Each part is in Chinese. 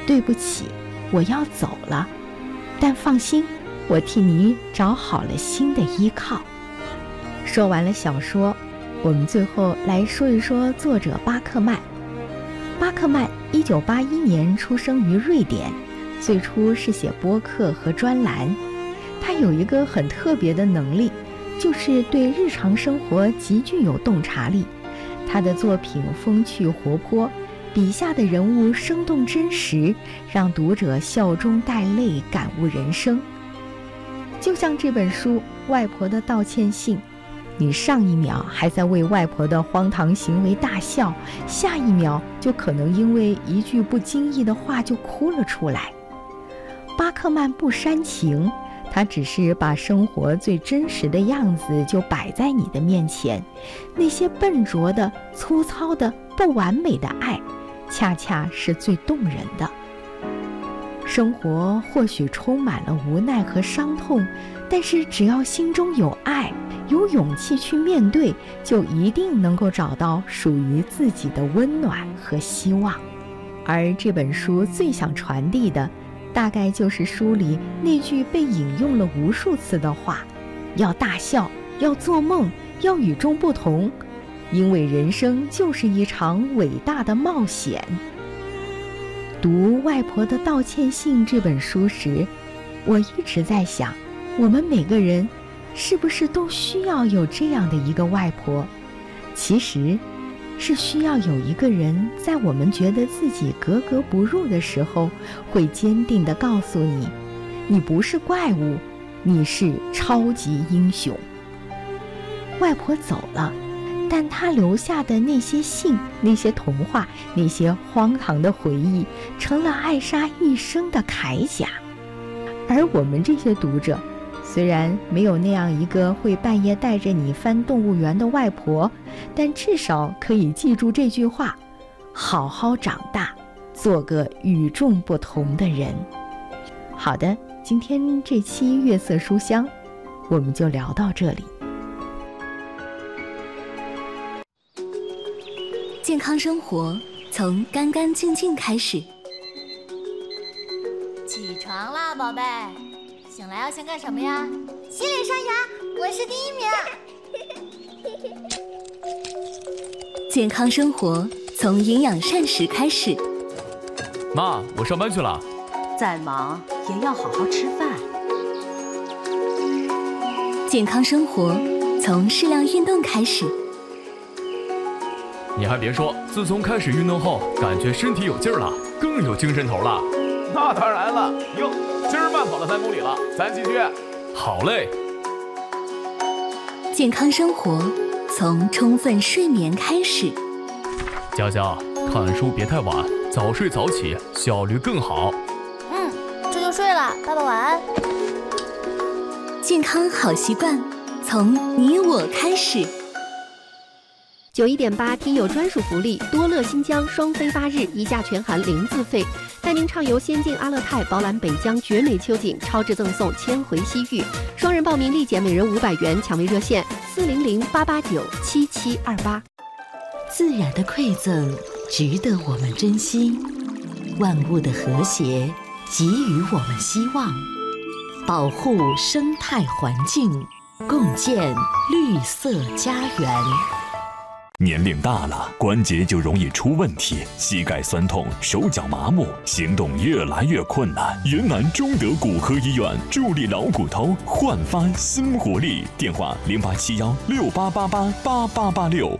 对不起，我要走了，但放心，我替你找好了新的依靠。说完了小说，我们最后来说一说作者巴克曼。巴克曼1981年出生于瑞典，最初是写播客和专栏。他有一个很特别的能力，就是对日常生活极具有洞察力。他的作品风趣活泼，笔下的人物生动真实，让读者笑中带泪，感悟人生。就像这本书《外婆的道歉信》，你上一秒还在为外婆的荒唐行为大笑，下一秒就可能因为一句不经意的话就哭了出来。巴克曼不煽情，他只是把生活最真实的样子就摆在你的面前，那些笨拙的、粗糙的、不完美的爱，恰恰是最动人的。生活或许充满了无奈和伤痛，但是只要心中有爱，有勇气去面对，就一定能够找到属于自己的温暖和希望。而这本书最想传递的，大概就是书里那句被引用了无数次的话：要大笑，要做梦，要与众不同，因为人生就是一场伟大的冒险。读《外婆的道歉信》这本书时，我一直在想，我们每个人是不是都需要有这样的一个外婆？其实是需要有一个人，在我们觉得自己格格不入的时候，会坚定地告诉你，你不是怪物，你是超级英雄。外婆走了，但她留下的那些信，那些童话，那些荒唐的回忆，成了艾莎一生的铠甲。而我们这些读者，虽然没有那样一个会半夜带着你翻动物园的外婆，但至少可以记住这句话：好好长大，做个与众不同的人。好的，今天这期月色书香我们就聊到这里。 健康生活从干干净净开始。 起床啦，宝贝！醒来要先干什么呀？洗脸刷牙，我是第一名。 健康生活从营养膳食开始。 妈，我上班去了。 再忙也要好好吃饭。 健康生活从适量运动开始。 你还别说，自从开始运动后，感觉身体有劲儿了，更有精神头了。 那当然了，哟，今儿慢跑了3公里了，咱继续。 好嘞。 健康生活从充分睡眠开始。 佳佳，看书别太晚，早睡早起，效率更好。 这就睡了，爸爸晚安。 健康好习惯从你我开始。 91.8听友专属福利，多乐新疆双飞8日，1价全含0自费，带您畅游仙境阿勒泰，饱览北疆绝美秋景，超值赠送千回西域。双人报名立减每人500元，抢位热线400-889-7728。 自然的馈赠值得我们珍惜，万物的和谐给予我们希望，保护生态环境，共建绿色家园。 年龄大了，关节就容易出问题，膝盖酸痛，手脚麻木，行动越来越困难。云南中德骨科医院助力老骨头，焕发新活力。电话087168888886。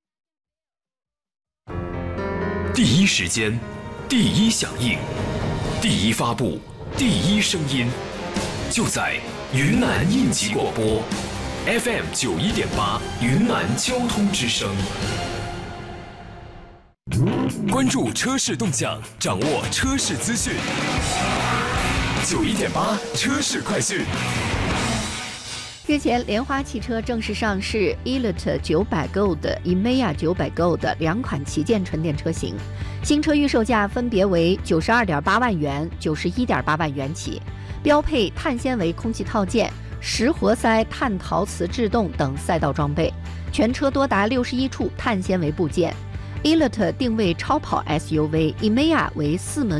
第一时间，第一响应，第一发布，第一声音，就在云南应急广播。FM 91.8云南交通之声，关注车市动向，掌握车市资讯。91.8车市快讯。 日前，莲花汽车正式上市 Elite 900 Gold、EMEA 900 Gold 两款旗舰纯电车型，新车预售价分别为92.8万元、91.8万元起，标配碳纤维空气套件、10活塞碳陶瓷制动等赛道装备，全车多达61处碳纤维部件。Elite 定位超跑 SUV，EMEA 为4门